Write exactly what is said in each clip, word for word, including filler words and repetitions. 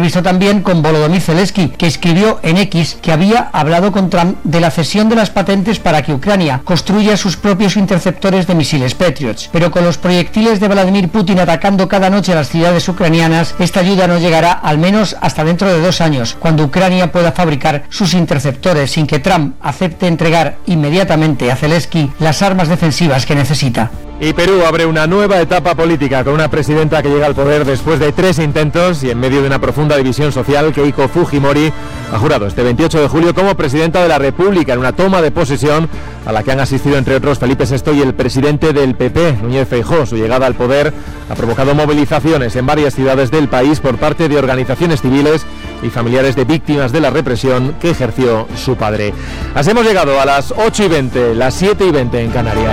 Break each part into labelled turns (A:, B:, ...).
A: visto también con Volodymyr Zelensky, que escribió en X que había hablado con Trump de la cesión de las patentes para que Ucrania construya sus propios interceptores de misiles Patriots. Pero con los proyectiles de Vladimir Putin atacando cada noche a las ciudades ucranianas, esta ayuda no llegará al menos hasta dentro de dos años, cuando Ucrania pueda fabricar sus interceptores sin que Trump acepte entregar inmediatamente a Zelensky las armas defensivas que necesita.
B: Y Perú abre una nueva etapa política con una presidenta que llega al poder después de tres intentos y en medio de una profunda división social. Keiko Fujimori ha jurado este veintiocho de julio como presidenta de la República en una toma de posesión a la que han asistido entre otros Felipe sexto y el presidente del P P, Núñez Feijóo. Su llegada al poder ha provocado movilizaciones en varias ciudades del país por parte de organizaciones civiles y familiares de víctimas de la represión que ejerció su padre. Así hemos llegado a las ocho y veinte, las siete y veinte en Canarias.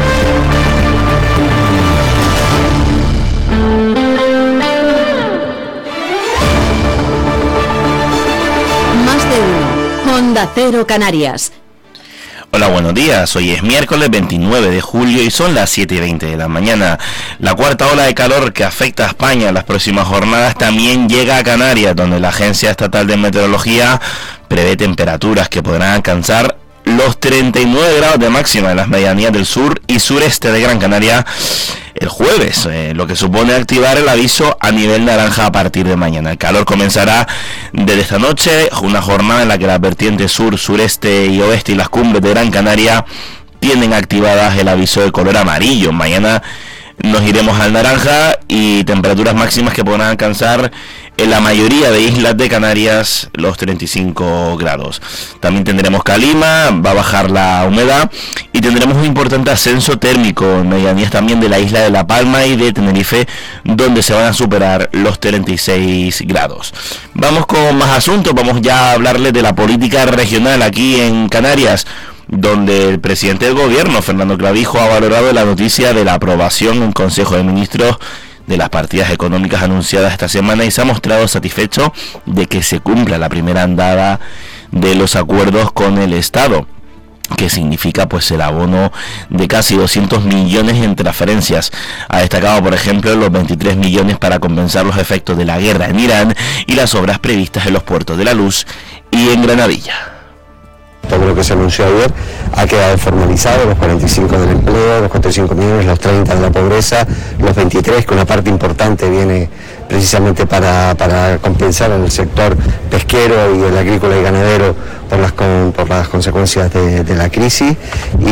C: Onda Cero Canarias.
D: Hola, buenos días. Hoy es miércoles veintinueve de julio y son las siete y veinte de la mañana. La cuarta ola de calor que afecta a España en las próximas jornadas también llega a Canarias, donde la Agencia Estatal de Meteorología prevé temperaturas que podrán alcanzar los treinta y nueve grados de máxima en las medianías del sur y sureste de Gran Canaria el jueves, eh, lo que supone activar el aviso a nivel naranja a partir de mañana. El calor comenzará desde esta noche, una jornada en la que las vertientes sur, sureste y oeste y las cumbres de Gran Canaria tienen activadas el aviso de color amarillo. Mañana nos iremos al naranja y temperaturas máximas que podrán alcanzar en la mayoría de islas de Canarias los treinta y cinco grados. También tendremos calima, va a bajar la humedad y tendremos un importante ascenso térmico en medianías también de la isla de La Palma y de Tenerife, donde se van a superar los treinta y seis grados. Vamos con más asuntos, vamos ya a hablarles de la política regional aquí en Canarias, donde el presidente del gobierno, Fernando Clavijo, ha valorado la noticia de la aprobación en Consejo de Ministros de las partidas económicas anunciadas esta semana y se ha mostrado satisfecho de que se cumpla la primera andada de los acuerdos con el Estado, que significa pues el abono de casi doscientos millones en transferencias. Ha destacado, por ejemplo, los veintitrés millones para compensar los efectos de la guerra en Irán y las obras previstas en los puertos de La Luz y en Granadilla.
E: Todo lo que se anunció ayer ha quedado formalizado, los cuarenta y cinco del empleo, los cuarenta y cinco millones, los treinta de la pobreza, los veintitrés, que una parte importante viene precisamente para, para compensar al sector pesquero y el agrícola y ganadero por las, con, por las consecuencias de, de la crisis, y,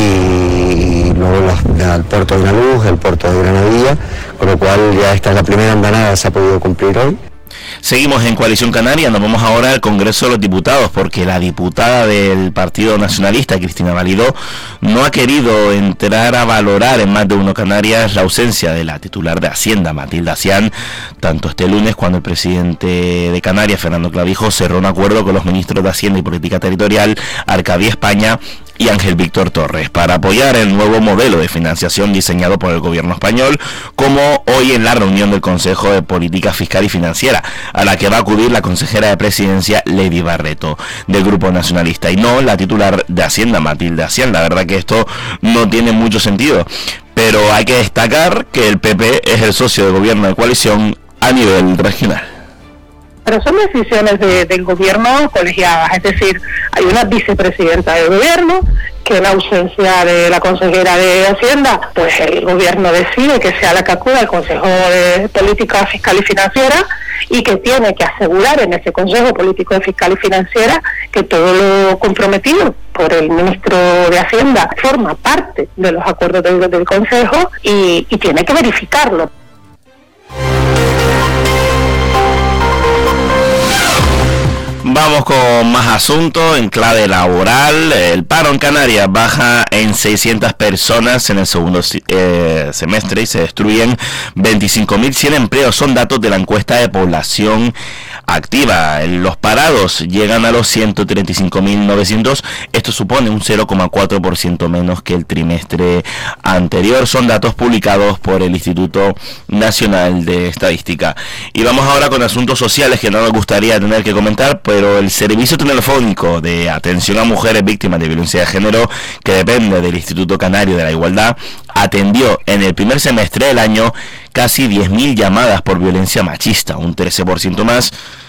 E: y luego los, el puerto de La Luz, el puerto de Granadilla, con lo cual ya esta es la primera andanada, se ha podido cumplir hoy.
D: Seguimos en Coalición Canaria, nos vamos ahora al Congreso de los Diputados, porque la diputada del Partido Nacionalista, Cristina Validó, no ha querido entrar a valorar en Más de Uno Canarias la ausencia de la titular de Hacienda, Matilde Acián, tanto este lunes cuando el presidente de Canarias, Fernando Clavijo, cerró un acuerdo con los ministros de Hacienda y Política Territorial, Arcadia España y Ángel Víctor Torres, para apoyar el nuevo modelo de financiación diseñado por el gobierno español, como hoy en la reunión del Consejo de Política Fiscal y Financiera, a la que va a acudir la consejera de Presidencia, Lady Barreto, del Grupo Nacionalista, y no la titular de Hacienda, Matilde Acián. La verdad que esto no tiene mucho sentido, pero hay que destacar que el P P es el socio de gobierno de coalición a nivel regional.
F: Pero son decisiones de, del gobierno colegiadas, es decir, hay una vicepresidenta del gobierno que en ausencia de la consejera de Hacienda, pues el gobierno decide que sea la que acuda al Consejo de Política Fiscal y Financiera y que tiene que asegurar en ese Consejo Político Fiscal y Financiera que todo lo comprometido por el ministro de Hacienda forma parte de los acuerdos del, del Consejo y, y tiene que verificarlo.
D: Vamos con más asuntos en clave laboral. El paro en Canarias baja en seiscientas personas en el segundo eh, semestre y se destruyen veinticinco mil cien empleos. Son datos de la encuesta de población activa. Los parados llegan a los ciento treinta y cinco mil novecientos. Esto supone un cero coma cuatro por ciento menos que el trimestre anterior. Son datos publicados por el Instituto Nacional de Estadística. Y vamos ahora con asuntos sociales que no nos gustaría tener que comentar, pero el Servicio Telefónico de Atención a Mujeres Víctimas de Violencia de Género, que depende del Instituto Canario de la Igualdad, atendió en el primer semestre del año casi diez mil llamadas por violencia machista, un trece por ciento más